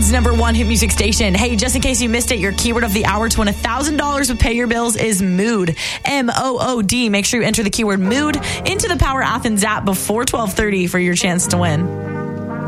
Atlanta.com's #1 hit music station. Hey, just in case you missed it, your keyword of the hour to win $1,000 with Pay Your Bills is mood. MOOD. Make sure you enter the keyword mood into the Power Athens app before 12:30 for your chance to win.